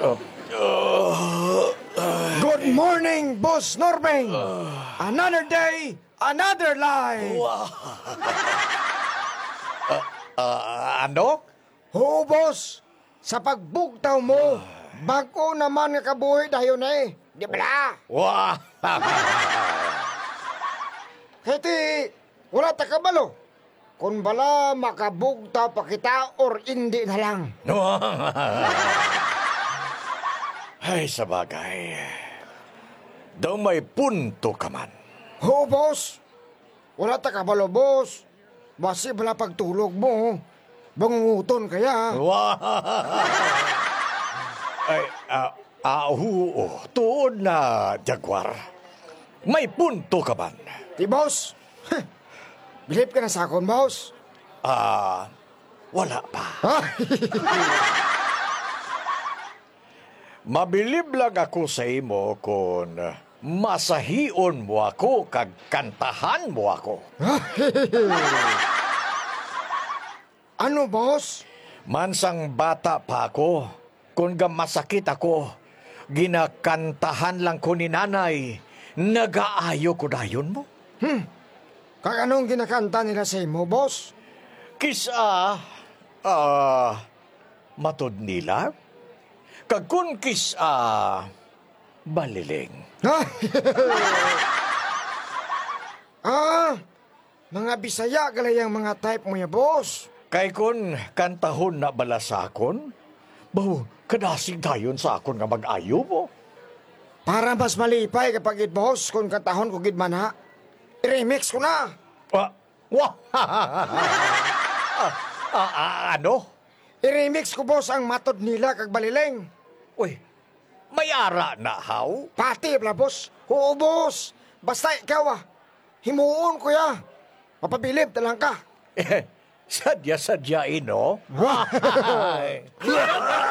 Good morning, Boss Norbeng! Another day, another life! Ano? Oo, boss. Sa pagbugtaw mo, bago naman nga kabuhi dayon eh. Di ba? Wah! Kaya wala ta kabalo. Kung bala makabugtaw pa kita or hindi na lang. Ay, sabagay. Daw may punto ka man. Oo, boss. Wala ta kabalo, boss. Basi bala pagtulog mo. Bangunguton kaya. Wah! Ay, oo. Tuod na, Jaguar. May punto ka man. Di, boss. Bilip ka na sa akon, boss. Wala pa. Ha? Mabilib lang ako sa imo kung masahion mo ako kag kantahan mo ako. Ano, boss? Mansang bata pa ako, kung masakit ako, ginakantahan lang ko ni nanay, nagaayo ko dayon mo. Kag anong ginakanta nila sa imo, boss? Kisa, matod nila, kag kun kisa, baliling. Mga Bisaya galayang mga type mo ya, boss. Kay kun kantahon na bala sa akon, bawo, kadasig dayon sa akon nga mag-ayo mo. Para mas malipay kapag boss, kung katahon ko gid man ha. I-remix ko na. Wah! Ano? I-remix ko, boss, ang matod nila kag baliling. Uy, may ara na, haw? Pati, bla, boss. Oo, boss. Basta ikaw, himuon ko ya. Mapabilib, talang ka. Sadya-sadyain, no?